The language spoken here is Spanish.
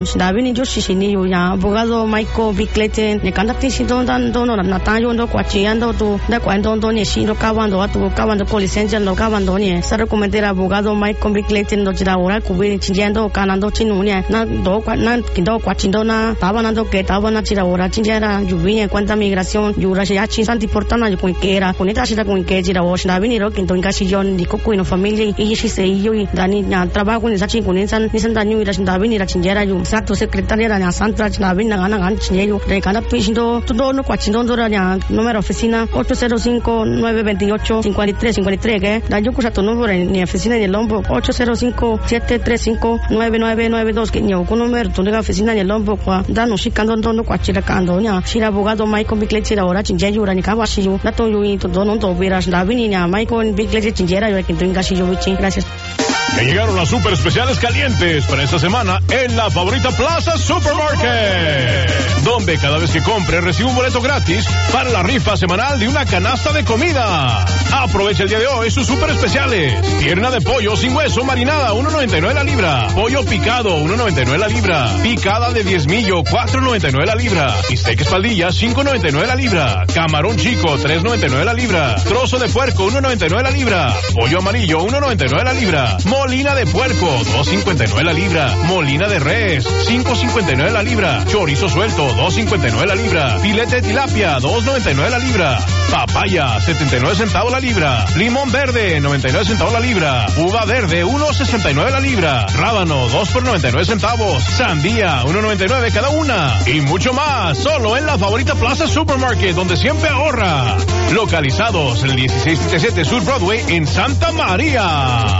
Davini yo shishini yo ya abogado Michael Bickleten ne kandakti shindo dando no natayo ndo kwachiando tu da cuando ndo ne shindo kawando ko licencia ndo kawando ne se recomendera abogado Michael Bickleten ndo jira ora kubi chinjando kanando chinunya na do na kindo kwachindo na tabanando que tabana jira ora chinjara yuvinya cuenta migración yura ya chinsanti portana yo kunkera kunita shida kunke jira o Davini ro kinto ngashi yon di kokuino familia y shise yo dani na trabajo ni sachi kuninsan nisan danyu ira Davini ra chinjara yo Sato secretaria da Sandra Chinavin Naganan Chinello, de cada piso, todo no cuachindo ya número oficina 805-928-5353, que da yo tu número en oficina en el Lombo 805-735-9992, que ni con número tu oficina en el Lombo, da no chicando no cuachiracando, ya, si abogado Michael Bickleten ahora Chinello, ni Kawashi, la toyo y todo no veras la vinina, Michael Bickleten Chinera, yo que tenga si yo gracias. Ya llegaron las super especiales calientes para esta semana en la Favorita Plaza Supermarket, donde cada vez que compre recibe un boleto gratis para la rifa semanal de una canasta de comida. Aprovecha el día de hoy sus super especiales: pierna de pollo sin hueso marinada 1.99 la libra, pollo picado 1.99 la libra, picada de diezmillo 4.99 la libra, bistec espaldilla 5.99 la libra, camarón chico 3.99 la libra, trozo de puerco 1.99 la libra, pollo amarillo 1.99 la libra, molina de puerco 2.59 la libra, molina de res 5.59 la libra, chorizo suelto 2.59 la libra, filete de tilapia 2.99 la libra, papaya 79 centavos la libra, limón verde 99 centavos la libra, uva verde 1.69 la libra, rábano 2 por 99 centavos, sandía 1.99 cada una y mucho más, solo en la Favorita Plaza Supermarket, donde siempre ahorra. Localizados en el 1637 Sur Broadway en Santa María.